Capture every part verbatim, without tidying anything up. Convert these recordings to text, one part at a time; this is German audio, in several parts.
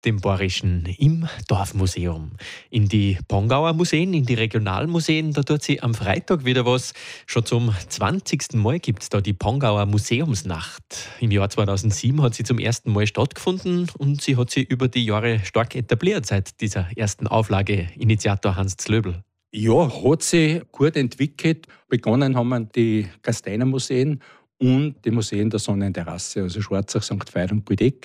dem Bayerischen im Dorfmuseum. In die Pongauer Museen, in die Regionalmuseen, da tut sie am Freitag wieder was. Schon zum zwanzigsten Mal gibt es da die Pongauer Museumsnacht. Im Jahr zweitausendsieben hat sie zum ersten Mal stattgefunden und sie hat sich über die Jahre stark etabliert seit dieser ersten Auflage. Initiator Hans Zlöbel. Ja, hat sich gut entwickelt. Begonnen haben wir die Gasteiner Museen und die Museen der Sonnenterrasse, also Schwarzach, Sankt Veit und Budeck.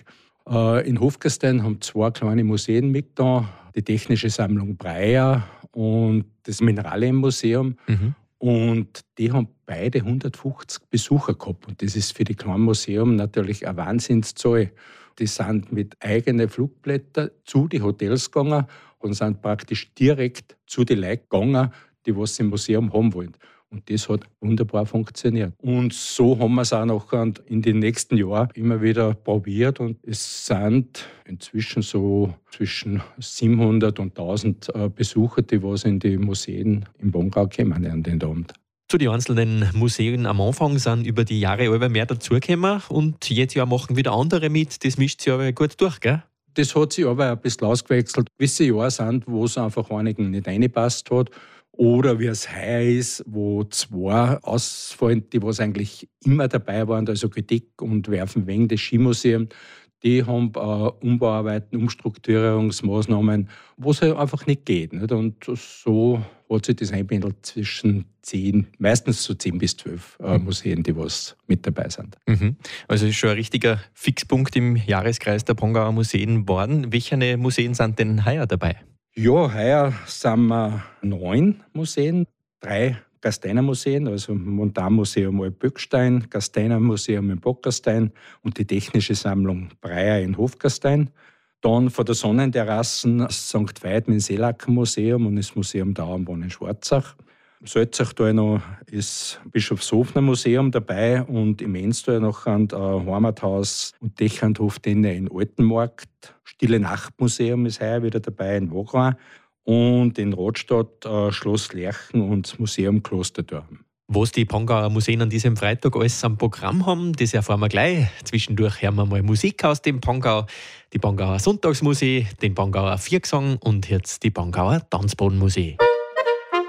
In Hofgastein haben zwei kleine Museen mit da, die Technische Sammlung Breyer und das Mineralienmuseum. Mhm. Und die haben beide hundertfünfzig Besucher gehabt. Und das ist für die kleinen Museen natürlich eine Wahnsinnszahl. Die sind mit eigenen Flugblättern zu den Hotels gegangen und sind praktisch direkt zu den Leuten gegangen, die was im Museum haben wollen. Und das hat wunderbar funktioniert. Und so haben wir es auch noch in den nächsten Jahren immer wieder probiert. Und es sind inzwischen so zwischen siebenhundert und tausend Besucher, die was in die Museen im Pongau kommen an den Abend. Zu den einzelnen Museen am Anfang sind über die Jahre immer mehr dazugekommen. Und jetzt Jahr machen wieder andere mit. Das mischt sich aber gut durch, gell? Das hat sich aber ein bisschen ausgewechselt. Gewisse Jahre sind, wo es einfach einigen nicht reingepasst hat. Oder wie es heuer ist, wo zwei ausfallen, die was eigentlich immer dabei waren, also Gedeck und Werfenweng, das Skimuseum, die haben äh, Umbauarbeiten, Umstrukturierungsmaßnahmen, wo es halt einfach nicht geht. Nicht? Und so hat sich das einpendelt zwischen zehn, meistens so zehn bis zwölf äh, Museen, die was mit dabei sind. Mhm. Also ist schon ein richtiger Fixpunkt im Jahreskreis der Pongauer Museen geworden. Welche Museen sind denn heuer dabei? Ja, heuer sind wir neun Museen, drei Gasteiner Museen, also Montanmuseum Alpböckstein, Gasteiner Museum in Bockerstein und die Technische Sammlung Breyer in Hofgastein. Dann von der Sonnenterrassen das Sankt Veit mit dem Seelacker Museum und das Museum Dauernbahn in Schwarzach. Im Salzachtal noch ist Bischofshofener Museum dabei und im Enstal noch ein Heimathaus und Dechernhof in Altenmarkt. Stille Nacht Museum ist heuer wieder dabei in Wagram und in Radstadt äh, Schloss Lerchen und das Museum Klosterdorf. Was die Pongauer Museen an diesem Freitag alles am Programm haben, das erfahren wir gleich. Zwischendurch hören wir mal Musik aus dem Pongau, die Pongauer Sonntagsmusik, den Pongauer Viergesang und jetzt die Pongauer Tanzbodenmusik.